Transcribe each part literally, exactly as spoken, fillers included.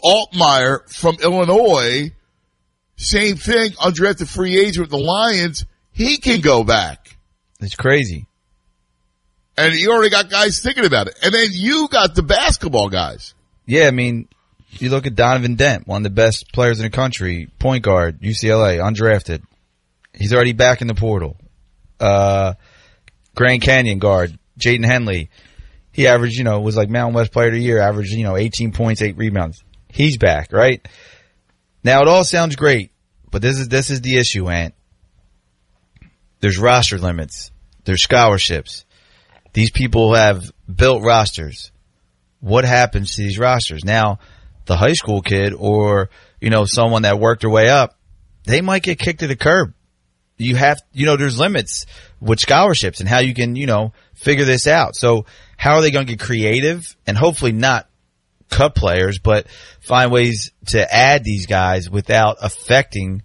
Altmaier from Illinois, same thing, undrafted free agent with the Lions. He can go back. It's crazy. And you already got guys thinking about it. And then you got the basketball guys. Yeah, I mean, you look at Donovan Dent, one of the best players in the country, point guard, U C L A, undrafted. He's already back in the portal. Uh, Grand Canyon guard, Jaden Henley. He averaged, you know, was like Mountain West Player of the Year, averaged, you know, eighteen points, eight rebounds. He's back, right? Now, it all sounds great, but this is this is the issue, Ant. There's roster limits. There's scholarships. These people have built rosters. What happens to these rosters? Now, the high school kid or, you know, someone that worked their way up, they might get kicked to the curb. You have, you know, there's limits with scholarships and how you can, you know, figure this out. So how are they going to get creative and hopefully not cut players, but find ways to add these guys without affecting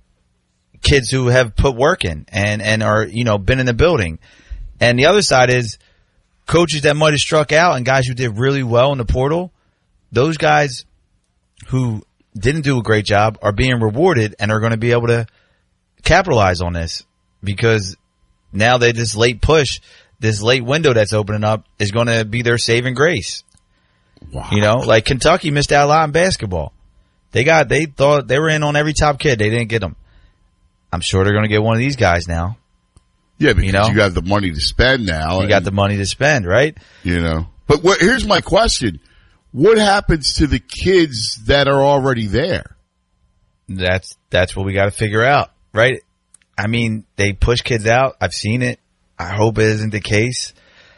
kids who have put work in and, and are, you know, been in the building. And the other side is coaches that might have struck out and guys who did really well in the portal. Those guys who didn't do a great job are being rewarded and are going to be able to capitalize on this because now they this late push, this late window that's opening up is going to be their saving grace. Wow. You know, like Kentucky missed out a lot in basketball. They got, they thought they were in on every top kid. They didn't get them. I'm sure they're going to get one of these guys now. Yeah, because you know? you got the money to spend now. You and, got the money to spend, right? You know, but what, here's my question. What happens to the kids that are already there? That's, that's what we got to figure out, right? I mean, they push kids out. I've seen it. I hope it isn't the case.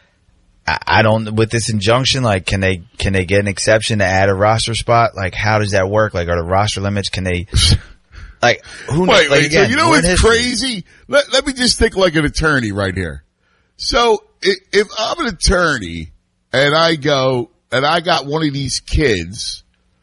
I, I don't, with this injunction, like, can they, can they get an exception to add a roster spot? Like, how does that work? Like, are the roster limits, can they, like, who knows? Wait, like, wait, again, so you know what's what's crazy? Let, let me just think like an attorney right here. So if, if I'm an attorney and I go, and I got one of these kids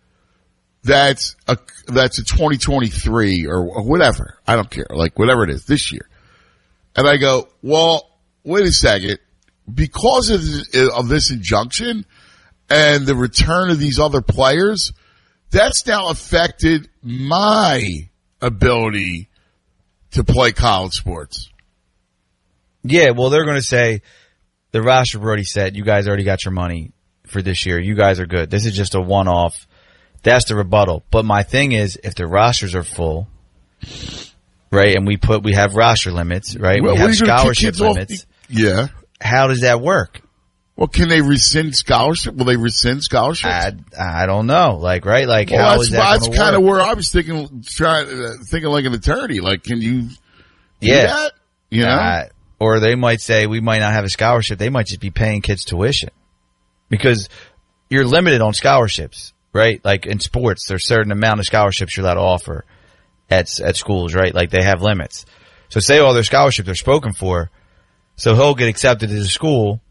that's a, that's a twenty twenty-three or, or whatever. I don't care. Like whatever it is this year. And I go, well, wait a second. Because of this, of this injunction and the return of these other players, that's now affected my ability to play college sports. Yeah, well, they're going to say the roster already set. You guys already got your money for this year. You guys are good. This is just a one-off. That's the rebuttal. But my thing is, if the rosters are full, right, and we put we have roster limits, right, Well, we what are have you gonna kick scholarship kids off? limits. Yeah. How does that work? Well, can they rescind scholarship? Will they rescind scholarships? I, I don't know. Like, right? Like, well, how that's, is that that's going to kind of work? where I was thinking, trying, uh, thinking like an attorney. Like, can you do Yeah. that? You know? Uh, or they might say we might not have a scholarship. They might just be paying kids tuition because you're limited on scholarships, right? Like in sports, there's a certain amount of scholarships you're allowed to offer at at schools, right? Like they have limits. So say all their scholarships are spoken for, so he'll get accepted to the school,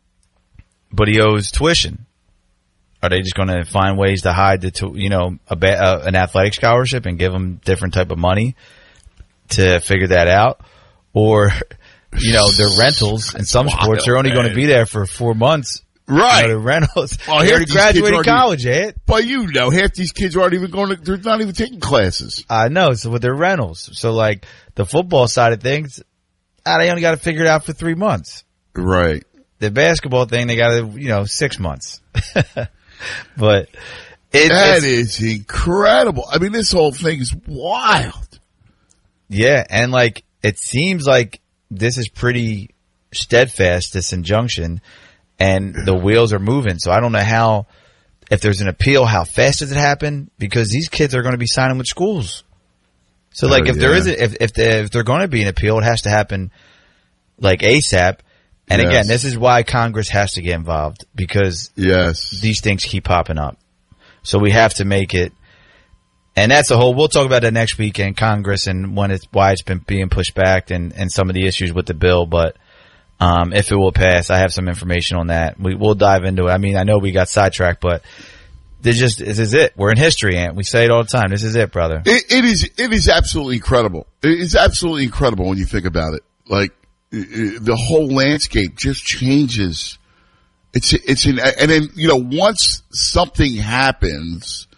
but he owes tuition. Are they just going to find ways to hide the, tu- you know, a ba- uh, an athletic scholarship and give him different type of money to figure that out? Or, you know, their rentals in some Wild, sports, they're only man. going to be there for four months. Right. You know, the rentals. Well, they half already these kids graduated already- college, eh? But you know, half these kids aren't even going to, they're not even taking classes. I know. So with their rentals. So like the football side of things, ah, they only got to figure it out for three months. Right. The basketball thing, they got to, you know, six months. But it, That it's, is incredible. I mean, this whole thing is wild. yeah. And like, it seems like this is pretty steadfast, this injunction, and the wheels are moving. So I don't know how, if there's an appeal, how fast does it happen? Because these kids are going to be signing with schools. So like, Oh, if there yeah. is, a, if, if, the, if they're going to be an appeal, it has to happen like ASAP. And Yes. again, this is why Congress has to get involved because Yes. these things keep popping up. So we have to make it, and that's a whole, we'll talk about that next week in Congress and when it's, why it's been being pushed back and, and some of the issues with the bill. But, um, if it will pass, I have some information on that. We, we'll dive into it. I mean, I know we got sidetracked, but this just, this is it. We're in history, Ant. We say it all the time. This is it, brother. It, it is, it is absolutely incredible. It is absolutely incredible when you think about it. Like, i- i- the whole landscape just changes. It's, it's an, and then, you know, once something happens,